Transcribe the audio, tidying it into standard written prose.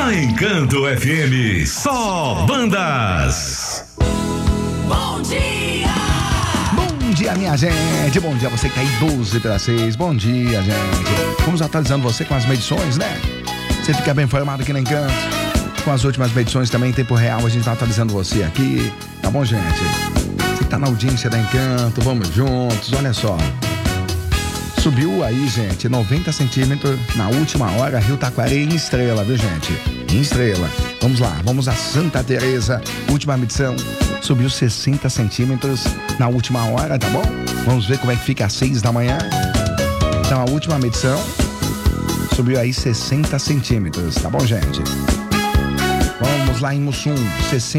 Na Encanto FM, só bandas. Bom dia! Bom dia, minha gente. Bom dia, você que tá aí 12:06. Bom dia, gente. Vamos atualizando você com as medições, né? Você fica bem informado aqui na Encanto. Com as últimas medições também em tempo real, a gente tá atualizando você aqui. Tá bom, gente? Você tá na audiência da Encanto, vamos juntos, olha só. Subiu aí, gente, 90 centímetros na última hora, Rio Taquari em Estrela, viu, gente? Em Estrela. Vamos lá, vamos a Santa Teresa, última medição. Subiu 60 centímetros na última hora, tá bom? Vamos ver como é que fica às 6 da manhã. Então, a última medição subiu aí 60 centímetros, tá bom, gente? Vamos lá em Mussum, 60